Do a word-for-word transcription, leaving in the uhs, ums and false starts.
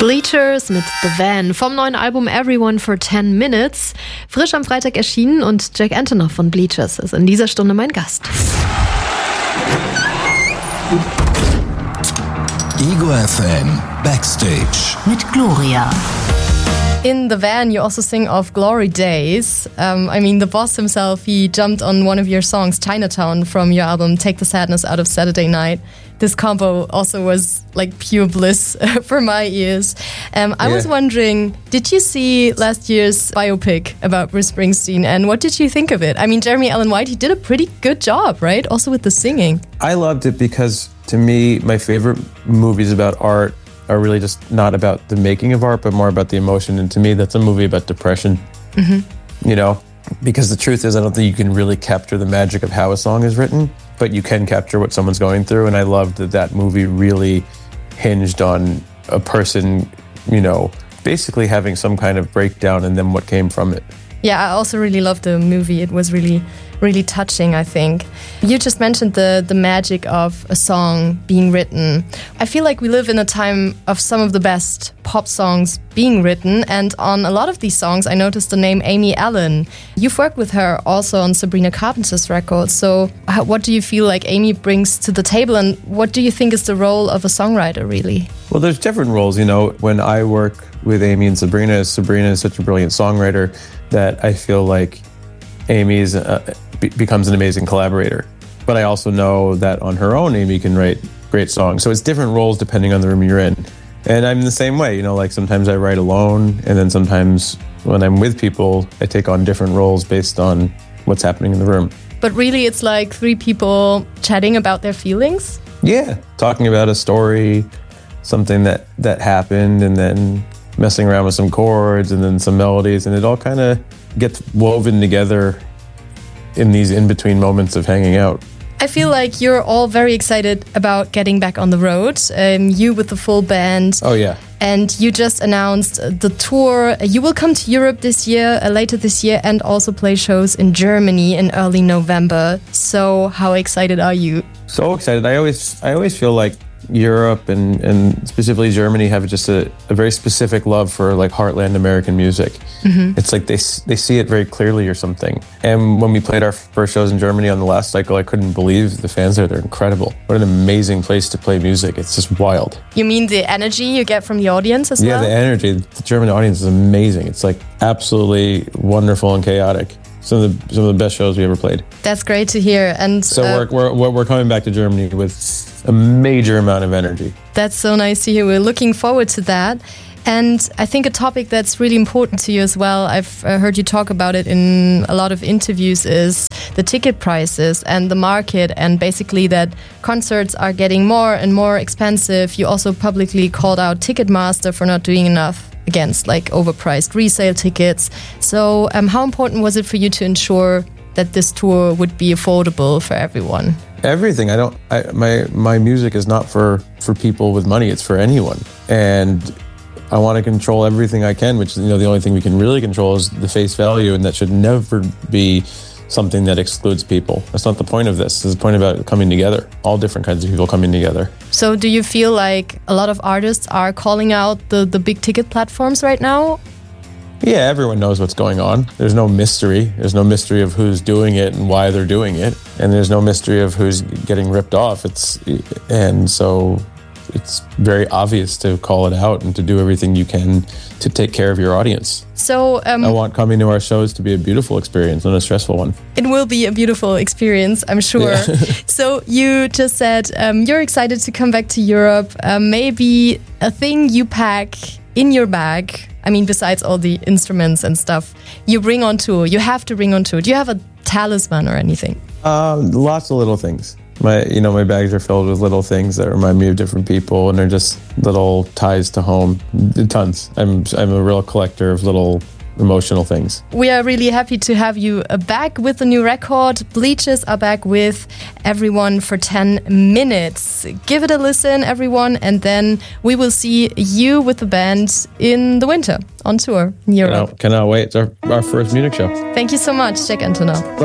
Bleachers mit The Van vom neuen Album Everyone for ten minutes. Frisch am Freitag erschienen und Jack Antonoff von Bleachers ist in dieser Stunde mein Gast. Ego F M Backstage mit Gloria. In The Van, you also sing of glory days. Um, I mean, the boss himself, he jumped on one of your songs, Chinatown, from your album Take the Sadness Out of Saturday Night. This combo also was like pure bliss for my ears. Um, I yeah. was wondering, did you see last year's biopic about Bruce Springsteen, and what did you think of it? I mean, Jeremy Allen White, he did a pretty good job, right? Also with the singing. I loved it because, to me, my favorite movies about art are really just not about the making of art, but more about the emotion. And to me, that's a movie about depression. Mm-hmm. You know, because the truth is, I don't think you can really capture the magic of how a song is written, but you can capture what someone's going through. And I loved that that movie really hinged on a person, you know, basically having some kind of breakdown and then what came from it. Yeah, I also really loved the movie. It was really, really touching, I think. You just mentioned the, the magic of a song being written. I feel like we live in a time of some of the best pop songs being written, and on a lot of these songs, I noticed the name Amy Allen. You've worked with her also on Sabrina Carpenter's records, so how, what do you feel like Amy brings to the table, and what do you think is the role of a songwriter, really? Well, there's different roles, you know. When I work with Amy and Sabrina, Sabrina is such a brilliant songwriter that I feel like Amy uh, be- becomes an amazing collaborator. But I also know that on her own, Amy can write great songs. So it's different roles depending on the room you're in. And I'm the same way, you know, like sometimes I write alone, and then sometimes when I'm with people, I take on different roles based on what's happening in the room. But really, it's like three people chatting about their feelings? Yeah, talking about a story, something that, that happened, and then messing around with some chords and then some melodies, and it all kind of gets woven together in these in-between moments of hanging out. I feel like you're all very excited about getting back on the road, um, you with the full band. Oh, yeah. And you just announced the tour. You will come to Europe this year, uh, later this year, and also play shows in Germany in early November. So how excited are you? So excited. I always I always feel like Europe and, and specifically Germany have just a, a very specific love for like heartland American music. Mm-hmm. It's like they they see it very clearly or something. And when we played our first shows in Germany on the last cycle, I couldn't believe the fans there. They're incredible. What an amazing place to play music. It's just wild. You mean the energy you get from the audience as yeah, well? Yeah, the energy. The German audience is amazing. It's like absolutely wonderful and chaotic. Some of the some of the best shows we ever played. That's great to hear. And so uh, we're, we're we're coming back to Germany with a major amount of energy. That's so nice to hear. We're looking forward to that. And I think a topic that's really important to you as well, I've uh, heard you talk about it in a lot of interviews, is the ticket prices and the market, and basically that concerts are getting more and more expensive. You also publicly called out Ticketmaster for not doing enough against like overpriced resale tickets. So um, how important was it for you to ensure that this tour would be affordable for everyone? Everything. I don't. I, my my music is not for for people with money. It's for anyone, and I want to control everything I can. Which, you know, the only thing we can really control is the face value, and that should never be something that excludes people. That's not the point of this. This is the point about coming together. All different kinds of people coming together. So, do you feel like a lot of artists are calling out the the big ticket platforms right now? Yeah, everyone knows what's going on. There's no mystery. There's no mystery of who's doing it and why they're doing it. And there's no mystery of who's getting ripped off. It's and so it's very obvious to call it out and to do everything you can to take care of your audience. So um, I want coming to our shows to be a beautiful experience, not a stressful one. It will be a beautiful experience, I'm sure. Yeah. So you just said um, you're excited to come back to Europe. Uh, maybe a thing you pack in your bag, I mean, besides all the instruments and stuff, you bring on tour. You have to bring on tour. Do you have a talisman or anything? Uh, lots of little things. My, you know, my bags are filled with little things that remind me of different people, and they're just little ties to home. Tons. I'm, I'm a real collector of little emotional things. We are really happy to have you back with the new record. Bleachers are back with Everyone for ten minutes. Give it a listen, everyone, and then we will see you with the band in the winter on tour in Europe. Cannot, cannot wait. It's our, our first Munich show. Thank you so much, Jack Antonoff.